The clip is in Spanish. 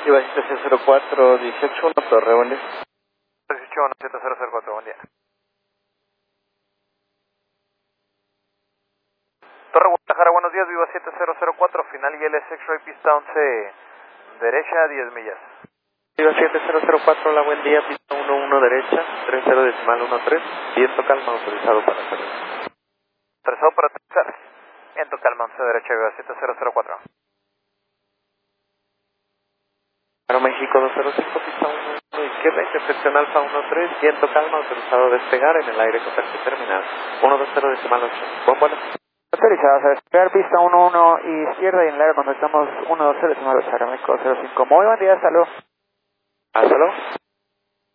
Viva 704, 181, Torre, buen día. 1817004, buen día. Torre Guadalajara, buenos días, Viva 7004, final ILS X-Ray, pista 11, derecha, 10 millas. Viva 7004, hola, buen día, pista 11 derecha, 30.13, viento calma, autorizado para hacerlo. Autorizado para aterrizar, viento calma, 11 derecha, Viva 7004. Para México 205, pista 11 izquierda, intersección Alfa 13, viento calma, autorizado a despegar en el aire, contacto terminal, 120.8. Buen vuelo. Autorizados a despegar, pista 11 izquierda y en el aire contactamos 120.8, México 05. Muy buen día, hasta luego. Hasta luego.